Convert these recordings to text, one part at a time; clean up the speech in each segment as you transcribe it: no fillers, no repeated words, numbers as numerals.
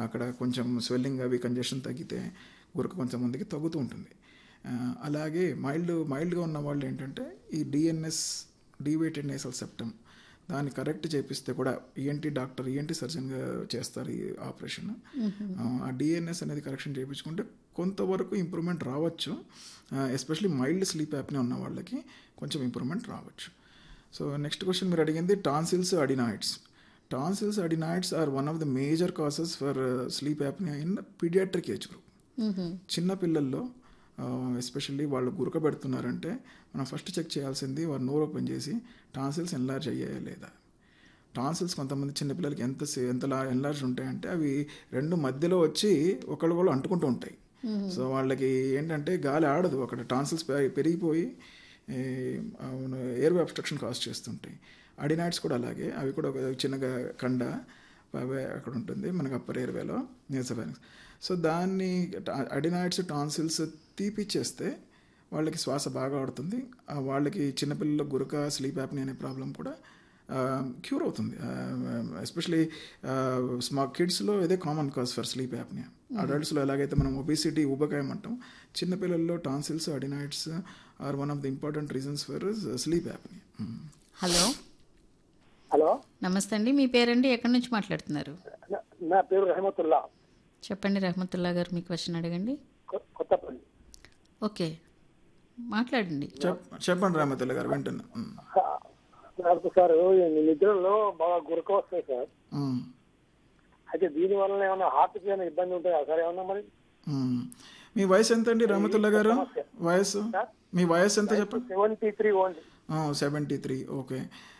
అక్కడ కొంచెం స్వెల్లింగ్ అవి కంజెషన్ తగ్గితే గురక కొంచెం మందికి తగ్గుతూ ఉంటుంది. అలాగే మైల్డ్గా ఉన్న వాళ్ళు ఏంటంటే ఈ డిఎన్ఎస్, డీవేటెడ్ నేసల్ సెప్టమ్, దాన్ని కరెక్ట్ చేపిస్తే కూడా ఈఎన్టీ సర్జన్గా చేస్తారు ఈ ఆపరేషన్. ఆ డిఎన్ఎస్ అనేది కరెక్షన్ చేయించుకుంటే కొంతవరకు ఇంప్రూవ్మెంట్ రావచ్చు. ఎస్పెషలీ మైల్డ్ స్లీప్ యాప్నియా ఉన్న వాళ్ళకి కొంచెం ఇంప్రూవ్మెంట్ రావచ్చు. సో నెక్స్ట్ క్వశ్చన్ మీరు అడిగింది tonsils, adenoids. Tonsils, adenoids are one of the major causes for sleep apnoea in paediatric age group. చిన్న పిల్లల్లో ఎస్పెషల్లీ వాళ్ళు గురక పెడుతున్నారంటే మనం ఫస్ట్ చెక్ చేయాల్సింది వారు నోరు ఓపెన్ చేసి టాన్సిల్స్ ఎన్లార్జ్ అయ్యాయా లేదా. టాన్సిల్స్ కొంతమంది చిన్నపిల్లలకి ఎంత ఎన్లార్జ్ ఉంటాయంటే అవి రెండు మధ్యలో వచ్చి ఒకళ్ళు అంటుకుంటూ ఉంటాయి. సో వాళ్ళకి ఏంటంటే గాలి ఆడదు, అక్కడ టాన్సిల్స్ పెరిగిపోయి ఎయిర్ వే అబ్స్ట్రక్షన్ కాజ్ చేస్తుంటాయి. అడినాయిడ్స్ కూడా అలాగే, అవి కూడా ఒక చిన్నగా కండ అక్కడ ఉంటుంది మనకు అప్పర్ ఎయిర్వేలో నేసోఫారింక్స్. సో దాన్ని అడినాయిడ్స్, టాన్సిల్స్ తీపిచ్చేస్తే వాళ్ళకి శ్వాస బాగా ఆడుతుంది. వాళ్ళకి చిన్నపిల్లల గురక, స్లీప్ యాప్నియా అనే ప్రాబ్లం కూడా క్యూర్ అవుతుంది. ఎస్పెషలీ కిడ్స్లో ఇదే common cause for sleep apnoea. అడల్ట్స్లో ఎలాగైతే మనం ఒబేసిటీ, ఊబకాయం అంటాం, చిన్నపిల్లల్లో tonsils, adenoids are one of the important reasons for sleep apnoea. Hello, నమస్తే అండి. మీ పేరండి, ఎక్కడి నుంచి మాట్లాడుతున్నారు? నా పేరు రహమతుల్లా. చెప్పండి రహమతుల్లా గారు, మీ క్వశ్చన్ అడగండి. కొత్తపల్లి. ఓకే, మాట్లాడండి. చెప్పండి రహమతుల్లా గారు, వింటున్నా. సార్ నిద్రలో బాగా గురక వస్తాయి సార్. అయితే దీని వల్ల ఏమైనా హార్ట్కి ఏమైనా ఇబ్బంది ఉంటాయా సార్? ఏమన్నా మరి మీ వయసు ఎంత అండి రహమతుల్లా గారు? మీ వయసు ఎంత చెప్పండి? 73 ఓన్లీ. 73. ఓకే.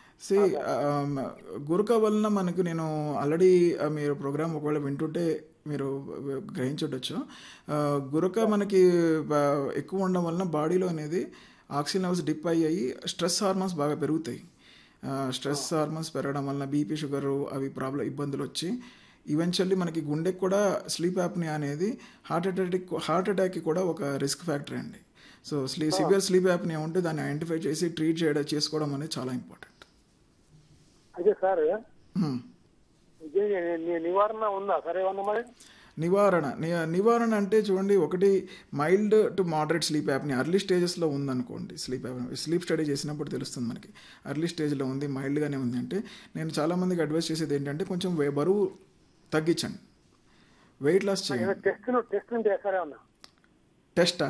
గురక వలన మనకు, నేను ఆల్రెడీ మీరు ప్రోగ్రామ్ ఒకవేళ వింటుంటే మీరు గ్రహించుండొచ్చు, గురక మనకి ఎక్కువ ఉండడం వలన బాడీలో అనేది ఆక్సిజన్ లెవెల్స్ డిప్ అయ్యాయి, స్ట్రెస్ హార్మోన్స్ బాగా పెరుగుతాయి. స్ట్రెస్ హార్మోన్స్ పెరగడం వలన బీపీ, షుగరు అవి ఇబ్బందులు వచ్చి ఈవెన్చువల్లీ మనకి గుండెకి కూడా స్లీప్ యాప్నియా అనేది హార్ట్ అటాక్కి కూడా ఒక రిస్క్ ఫ్యాక్టర్ అండి. సో సివియర్ స్లీప్ యాప్నియా ఉంటే దాన్ని ఐడెంటిఫై చేసి ట్రీట్ చేసుకోవడం అనేది చాలా ఇంపార్టెంట్. అదే సార్, నివారణ ఉందా సరే? మరి నివారణ అంటే చూడండి, ఒకటి మైల్డ్ టు మోడరేట్ స్లీప్ యాప్ని అర్లీ స్టేజెస్లో ఉందనుకోండి. స్లీప్ స్టడీ చేసినప్పుడు తెలుస్తుంది మనకి అర్లీ స్టేజ్లో ఉంది, మైల్డ్గానే ఉంది అంటే నేను చాలామందికి అడ్వైస్ చేసేది ఏంటంటే కొంచెం బరువు తగ్గించండి, వెయిట్ లాస్ చేయండి. టెస్టా?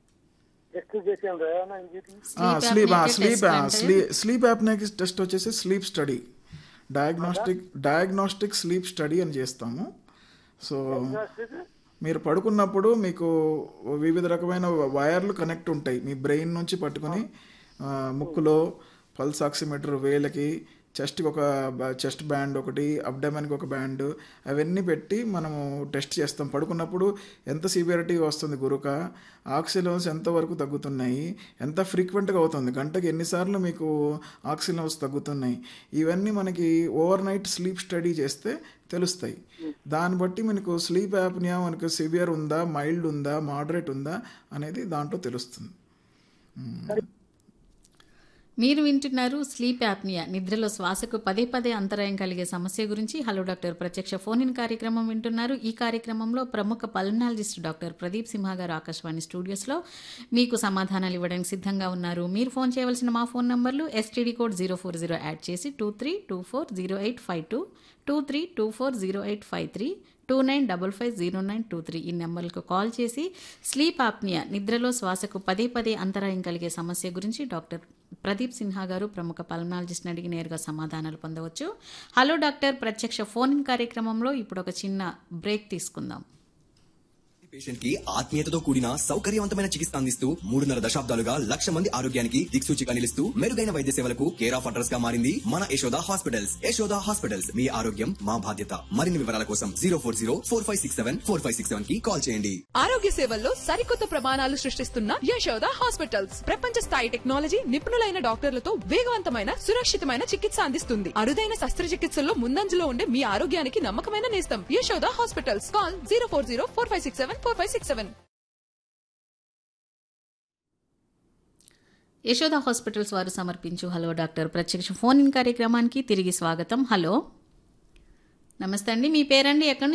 స్లీప్ యాప్నియాకి టెస్ట్ వచ్చేసి sleep study, diagnostic sleep study అని చేస్తాము. సో మీరు పడుకున్నప్పుడు మీకు వివిధ రకమైన వైర్లు కనెక్ట్ ఉంటాయి మీ బ్రెయిన్ నుంచి పట్టుకుని ముక్కులో పల్స్ ఆక్సిమీటర్, వేలకి, చెస్ట్కి ఒక చెస్ట్ బ్యాండ్ ఒకటి, అబ్డమెన్కి ఒక బ్యాండ్, అవన్నీ పెట్టి మనము టెస్ట్ చేస్తాం. పడుకున్నప్పుడు ఎంత సివియారిటీ వస్తుంది గురక, ఆక్సిజన్ లెవెల్స్ ఎంతవరకు తగ్గుతున్నాయి, ఎంత ఫ్రీక్వెంట్గా అవుతుంది, గంటకి ఎన్నిసార్లు మీకు ఆక్సిజన్ లెవెల్స్ తగ్గుతున్నాయి, ఇవన్నీ మనకి ఓవర్ నైట్ స్లీప్ స్టడీ చేస్తే తెలుస్తాయి. దాన్ని బట్టి మనకు స్లీప్ యాప్నియా మనకు సివియర్ ఉందా, మైల్డ్ ఉందా, మోడరేట్ ఉందా అనేది దాంట్లో తెలుస్తుంది. మీరు వింటున్నారు స్లీప్ యాప్నియా, నిద్రలో శ్వాసకు పదే అంతరాయం కలిగే సమస్య గురించి హలో డాక్టర్ ప్రత్యక్ష ఫోన్ ఇన్ కార్యక్రమం వింటున్నారు. ఈ కార్యక్రమంలో ప్రముఖ పల్మనాలజిస్ట్ డాక్టర్ ప్రదీప్ సింహ గారు ఆకాశవాణి స్టూడియోస్లో మీకు సమాధానాలు ఇవ్వడానికి సిద్ధంగా ఉన్నారు. మీరు ఫోన్ చేయవలసిన మా ఫోన్ నంబర్లు STD కోడ్ 040 యాడ్ చేసి 23240852, 23240853, 29550923 ఈ నెంబర్లకు కాల్ చేసి స్లీప్ ఆప్నియా, నిద్రలో శ్వాసకు పదే అంతరాయం కలిగే సమస్య గురించి డాక్టర్ ప్రదీప్ సిన్హా గారు ప్రముఖ పల్మనాలజిస్ట్ని అడిగి నేరుగా సమాధానాలు పొందవచ్చు. హలో డాక్టర్ ప్రత్యక్ష ఫోన్ ఇన్ కార్యక్రమంలో ఇప్పుడు ఒక చిన్న బ్రేక్ తీసుకుందాం. పేషెంట్ కి ఆత్మీయతతో కూడిన సౌకర్యవంతమైన చికిత్స అందిస్తూ 3.5 దశాబ్దాలుగా 1,00,000 మంది ఆరోగ్యానికి దిక్సూచిగా నిలుస్తూ మెరుగైన వైద్య సేవలకు కేర్ ఆఫ్ అడ్రస్ గా మారింది మన యశోద హాస్పిటల్స్. యశోద హాస్పిటల్స్, మీ ఆరోగ్యం మా బాధ్యత. మరిన్ని వివరాల కోసం 040-4567-4567 కి కాల్ చేయండి. ఆరోగ్య సేవల్లో సరికొత్త ప్రమాణాలు సృష్టిస్తున్న యశోద హాస్పిటల్స్ ప్రపంచ స్థాయి టెక్నాలజీ, నిపుణులైన డాక్టర్లతో వేగవంతమైన, సురక్షితమైన చికిత్స అందిస్తుంది. అరుదైన శస్త్రచికిత్సల్లో ముందంజలో ఉండే మీ ఆరోగ్యానికి నమ్మకమైన నేస్తం Yashoda hospitals. Call 040-4567-4567. Yashoda hospitals వారు సమర్పించు హలో డాక్టర్ ప్రత్యక్ష ఫోన్ ఇన్ కార్యక్రమానికి తిరిగి స్వాగతం. హలో, నమస్తే అండి. మీ పేరండి, ఎక్కడి